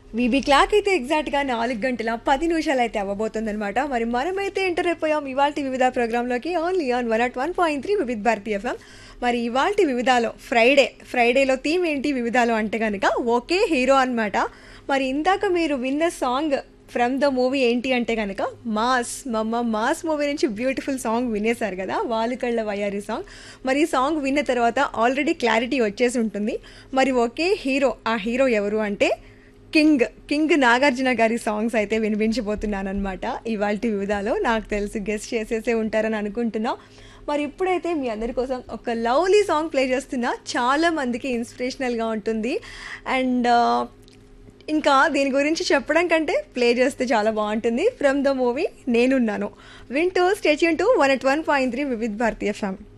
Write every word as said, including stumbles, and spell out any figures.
VB clock అయితే ఎగ్జాక్ట్గా నాలుగు గంటల పది నిమిషాలు అయితే అవ్వబోతుందన్నమాట. మరి మనమైతే ఎంటర్ అయిపోయాం ఇవాల్టి వివిధ ప్రోగ్రాంలోకి only on one at one point three వివిధ భారతి ఎఫ్ఎం. మరి ఇవాల్టి వివిధాలో ఫ్రైడే ఫ్రైడేలో థీమ్ ఏంటి వివిధాలో అంటే కనుక ఒకే హీరో అనమాట. మరి ఇందాక మీరు విన్న సాంగ్ ఫ్రమ్ ద మూవీ ఏంటి అంటే కనుక మాస్ మమ్మ మాస్ మూవీ నుంచి బ్యూటిఫుల్ సాంగ్ వినేశారు కదా, వాళ్ళు కళ్ళ వయ్యారి సాంగ్. మరి ఈ సాంగ్ విన్న తర్వాత ఆల్రెడీ క్లారిటీ వచ్చేసి ఉంటుంది. మరి ఒకే హీరో, ఆ హీరో ఎవరు అంటే కింగ్ కింగ్ నాగార్జున గారి సాంగ్స్ అయితే వినిపించబోతున్నాను అనమాట ఇవాల్టి వివిధాలో. నాకు తెలిసి గెస్ట్ చేసేసే ఉంటారని అనుకుంటున్నా. మరి ఇప్పుడైతే మీ అందరి కోసం ఒక లవ్లీ సాంగ్ ప్లే చేస్తున్నా, చాలా మందికి ఇన్స్పిరేషనల్గా ఉంటుంది. అండ్ ఇంకా దీని గురించి చెప్పడం కంటే ప్లే చేస్తే చాలా బాగుంటుంది. ఫ్రమ్ ద మూవీ నేనున్నాను. వింటూ stay tune to one at one point three Vividh Bharati FM.